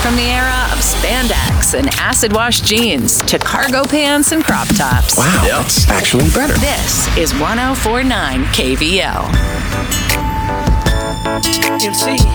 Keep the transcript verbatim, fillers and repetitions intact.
From the era of spandex and acid wash jeans to cargo pants and crop tops. Wow, yep. That's actually better. This is one oh four point nine K V L. You see.